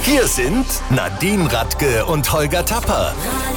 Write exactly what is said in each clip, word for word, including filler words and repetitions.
Hier sind Nadine Radke und Holger Tapper.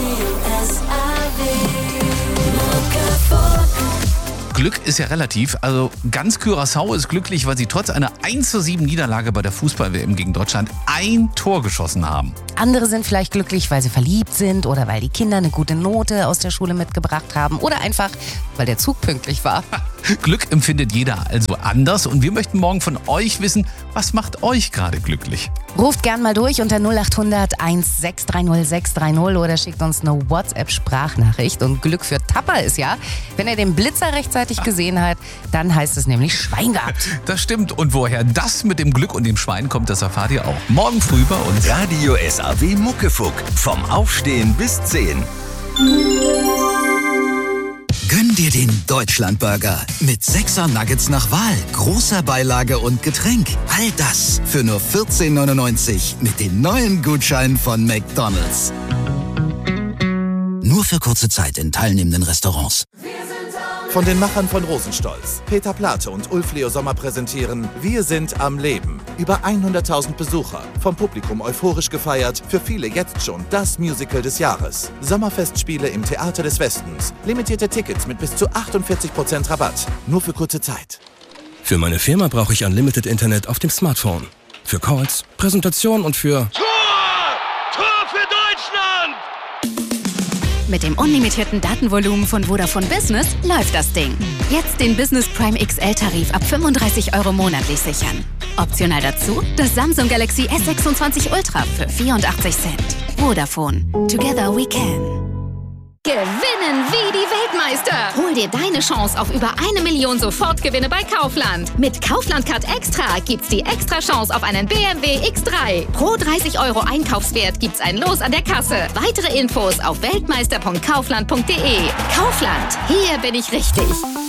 Glück ist ja relativ. Also ganz Curaçao ist glücklich, weil sie trotz einer eins zu sieben Niederlage bei der Fußball-W M gegen Deutschland ein Tor geschossen haben. Andere sind vielleicht glücklich, weil sie verliebt sind oder weil die Kinder eine gute Note aus der Schule mitgebracht haben oder einfach, weil der Zug pünktlich war. Glück empfindet jeder also anders und wir möchten morgen von euch wissen, was macht euch gerade glücklich? Ruft gern mal durch unter null acht hundert eins sechs drei null sechs drei null oder schickt uns eine WhatsApp-Sprachnachricht. Und Glück für Tapper ist ja, wenn er den Blitzer rechtzeitig gesehen hat, dann heißt es nämlich Schwein gehabt. Das stimmt. Und woher das mit dem Glück und dem Schwein kommt, das erfahrt ihr auch morgen früh bei uns. Radio S A W Muckefuck. Vom Aufstehen bis zehn. Gönn dir den Deutschlandburger mit sechser Nuggets nach Wahl, großer Beilage und Getränk. All das für nur vierzehn neunundneunzig mit den neuen Gutscheinen von McDonald's. Nur für kurze Zeit in teilnehmenden Restaurants. Von den Machern von Rosenstolz, Peter Plate und Ulf Leo Sommer präsentieren Wir sind am Leben. Über hunderttausend Besucher, vom Publikum euphorisch gefeiert, für viele jetzt schon das Musical des Jahres. Sommerfestspiele im Theater des Westens, limitierte Tickets mit bis zu achtundvierzig Prozent Rabatt, nur für kurze Zeit. Für meine Firma brauche ich Unlimited Internet auf dem Smartphone. Für Calls, Präsentation und für... Tor! Tor für Deutschland! Mit dem unlimitierten Datenvolumen von Vodafone Business läuft das Ding. Jetzt den Business Prime X L-Tarif ab fünfunddreißig Euro monatlich sichern. Optional dazu das Samsung Galaxy S sechsundzwanzig Ultra für vierundachtzig Cent. Vodafone. Together we can. Gewinnen wie die Weltmeister! Hol dir deine Chance auf über eine Million Sofortgewinne bei Kaufland. Mit Kaufland Card Extra gibt's die extra Chance auf einen B M W X drei. Pro dreißig Euro Einkaufswert gibt's ein Los an der Kasse. Weitere Infos auf weltmeister punkt kaufland punkt de. Kaufland, hier bin ich richtig.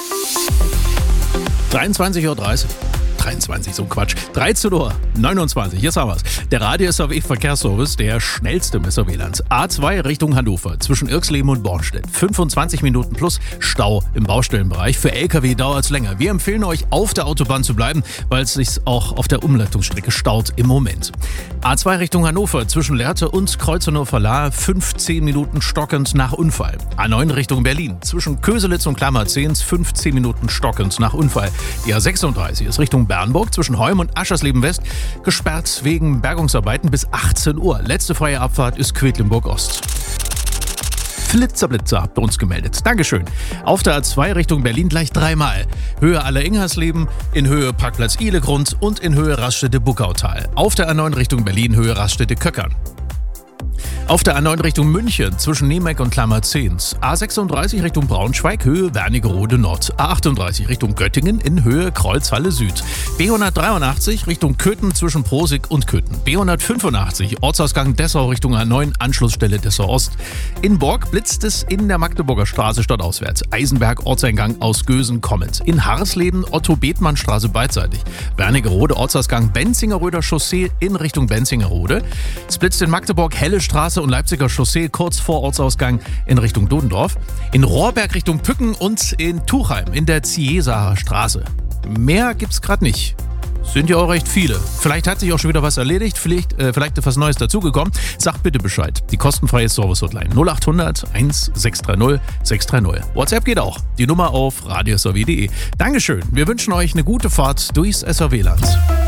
dreiundzwanzig Uhr dreißig. dreiundzwanzig, so Quatsch. dreizehn Uhr neunundzwanzig, jetzt haben wir's. Der Radio S A W Verkehrsservice, der schnellste im S A W-Land. A zwei Richtung Hannover, zwischen Irxleben und Bornstedt. fünfundzwanzig Minuten plus Stau im Baustellenbereich. Für L K W dauert's länger. Wir empfehlen euch, auf der Autobahn zu bleiben, weil es sich auch auf der Umleitungsstrecke staut im Moment. A zwei Richtung Hannover, zwischen Lehrte und Kreuznach-Verlahr, fünfzehn Minuten stockend nach Unfall. A neun Richtung Berlin, zwischen Köselitz und Klammerzehns, fünfzehn Minuten stockend nach Unfall. Die A sechsunddreißig ist Richtung Bernburg zwischen Heum und Aschersleben West gesperrt wegen Bergungsarbeiten bis achtzehn Uhr. Letzte freie Abfahrt ist Quedlinburg Ost. Flitzerblitzer habt ihr uns gemeldet. Dankeschön. Auf der A zwei Richtung Berlin gleich dreimal. Höhe Aller-Ingersleben, in Höhe Parkplatz Ihlegrund und in Höhe Raststätte-Buckautal. Auf der A neun Richtung Berlin, Höhe Raststätte-Köckern. Auf der A neun Richtung München zwischen Niemek und Klammerzehns. A sechsunddreißig Richtung Braunschweig, Höhe Wernigerode Nord. A achtunddreißig Richtung Göttingen in Höhe Kreuzhalle Süd. B hundertdreiundachtzig Richtung Köthen zwischen Prosig und Köthen. B hundertfünfundachtzig Ortsausgang Dessau Richtung A neun, Anschlussstelle Dessau Ost. In Borg blitzt es in der Magdeburger Straße stadtauswärts. Eisenberg Ortseingang aus Gösen kommend. In Harsleben Otto-Bethmann-Straße beidseitig. Wernigerode Ortsausgang Benzingerröder Chaussee in Richtung Benzingerode. Es blitzt in Magdeburg Helle Straße und Leipziger Chaussee kurz vor Ortsausgang in Richtung Dodendorf. In Rohrberg Richtung Pücken und in Tuchheim in der Ziesaer Straße. Mehr gibt's gerade nicht. Sind ja auch recht viele. Vielleicht hat sich auch schon wieder was erledigt, vielleicht, äh, vielleicht ist was Neues dazugekommen. Sagt bitte Bescheid. Die kostenfreie Service-Hotline null acht hundert eins sechs drei null sechs drei null. WhatsApp geht auch. Die Nummer auf radio s a w punkt de. Dankeschön. Wir wünschen euch eine gute Fahrt durchs S A W-Land.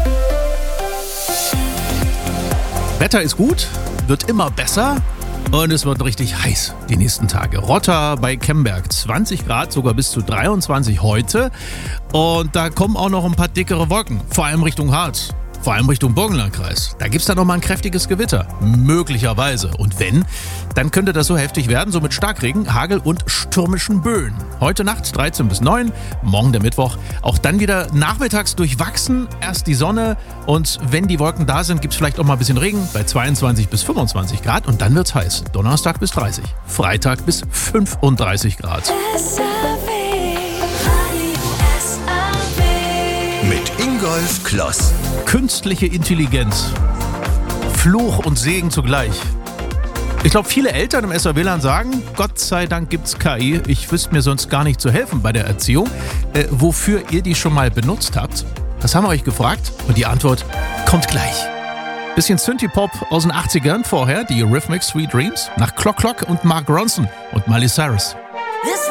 Wetter ist gut, wird immer besser und es wird richtig heiß die nächsten Tage. Rotta bei Kemberg, zwanzig Grad, sogar bis zu dreiundzwanzig heute. Und da kommen auch noch ein paar dickere Wolken, vor allem Richtung Harz. Vor allem Richtung Burgenlandkreis. Da gibt es dann nochmal ein kräftiges Gewitter. Möglicherweise. Und wenn, dann könnte das so heftig werden, so mit Starkregen, Hagel und stürmischen Böen. Heute Nacht dreizehn bis neun, morgen der Mittwoch. Auch dann wieder nachmittags durchwachsen, erst die Sonne. Und wenn die Wolken da sind, gibt es vielleicht auch mal ein bisschen Regen bei zweiundzwanzig bis fünfundzwanzig Grad. Und dann wird's heiß. Donnerstag bis dreißig, Freitag bis fünfunddreißig Grad. Mit Ingolf Kloss. Künstliche Intelligenz. Fluch und Segen zugleich. Ich glaube, viele Eltern im S A W-Land sagen, Gott sei Dank gibt's K I. Ich wüsste mir sonst gar nicht zu helfen bei der Erziehung. Äh, wofür ihr die schon mal benutzt habt, das haben wir euch gefragt und die Antwort kommt gleich. Bisschen Synthie-Pop aus den achtzigern, vorher die Eurythmics Sweet Dreams, nach Clock Clock und Mark Ronson und Miley Cyrus. This